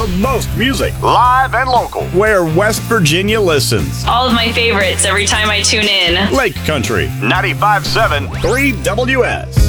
the most music, live and local, where West Virginia listens. All of my favorites every time I tune in. Lake Country 95.7 3WS.